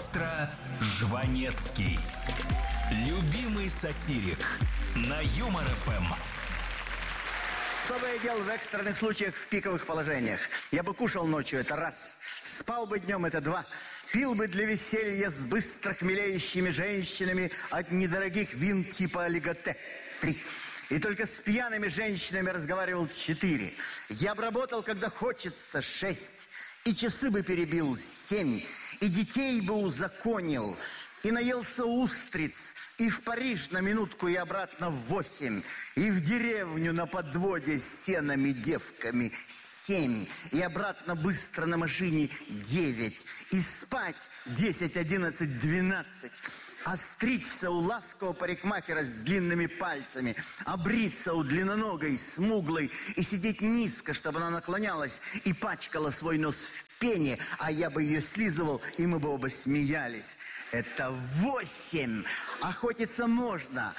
Маэстро Жванецкий. Любимый сатирик на Юмор ФМ. Что бы я делал в экстренных случаях в пиковых положениях? Я бы кушал ночью, это раз. Спал бы днем, это два. Пил бы для веселья с быстро хмелеющими женщинами от недорогих вин типа олиготе. 3. И только с пьяными женщинами разговаривал 4. Я бы работал, когда хочется, 6. И часы бы перебил 7. И детей бы узаконил. И наелся устриц. И в Париж на минутку и обратно 8. И в деревню на подводе с сенами девками 7. И обратно быстро на машине 9. И спать 10, 11, 12. А стричься у ласкового парикмахера с длинными пальцами, а бриться у длинноногой, смуглой, и сидеть низко, чтобы она наклонялась и пачкала свой нос в пене, а я бы ее слизывал, и мы бы оба смеялись. Это 8. Охотиться можно,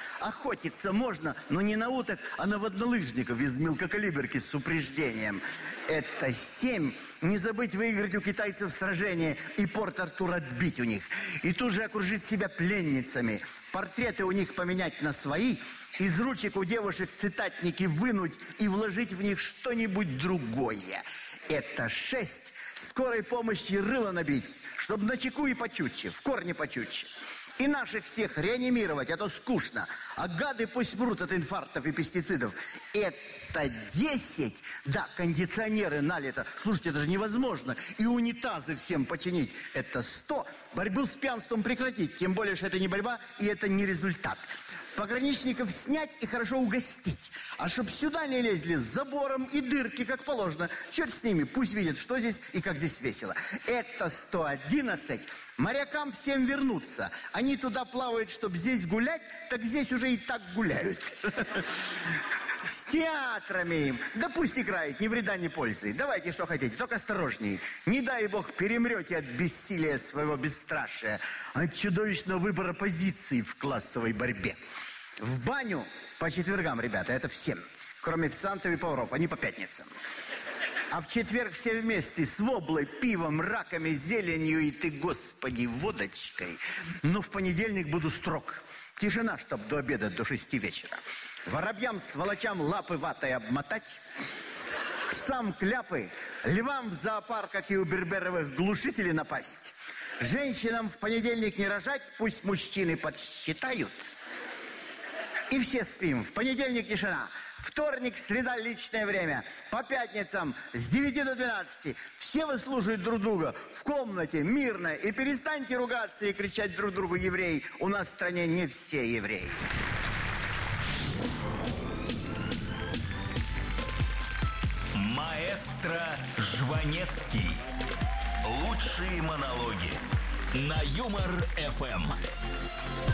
но не на уток, а на воднолыжников из мелкокалиберки с упреждением. Это 7. Не забыть выиграть у китайцев сражение и Порт-Артур отбить у них. И тут же окружить себя пленницами. Портреты у них поменять на свои. Из ручек у девушек цитатники вынуть и вложить в них что-нибудь другое. Это 6. Скорой помощи рыло набить, чтобы начеку и почутче, в корне почутче. И наших всех реанимировать, а то скучно. А гады пусть мрут от инфарктов и пестицидов. Это 10. Да, кондиционеры налито. Слушайте, это же невозможно. И унитазы всем починить. Это 100. Борьбу с пьянством прекратить. Тем более, что это не борьба и это не результат. Пограничников снять и хорошо угостить. А чтоб сюда не лезли с забором и дырки, как положено. Черт с ними, пусть видят, что здесь и как здесь весело. Это 111. Морякам всем вернуться. Они туда плавают, чтобы здесь гулять, так здесь уже и так гуляют. С театрами. Да пусть играет, ни вреда, ни пользы. Давайте, что хотите, только осторожней. Не дай бог перемрете от бессилия своего бесстрашия, от чудовищного выбора позиций в классовой борьбе. В баню по четвергам, ребята, это всем. Кроме официантов и поваров, они по пятницам. А в четверг все вместе с воблой, пивом, раками, зеленью и ты, господи, водочкой. Но в понедельник буду строг. Тишина, чтоб до обеда, до 6 вечера. Воробьям, сволочам лапы ватой обмотать. Псам кляпы, львам в зоопарках и у берберовых глушителей напасть. Женщинам в понедельник не рожать, пусть мужчины подсчитают. И все спим. В понедельник тишина. Вторник, среда, личное время. По пятницам с 9 до 12. Все выслушают друг друга в комнате, мирно. И перестаньте ругаться и кричать друг другу евреи. У нас в стране не все евреи. Маэстро Жванецкий. Лучшие монологи на Юмор ФМ.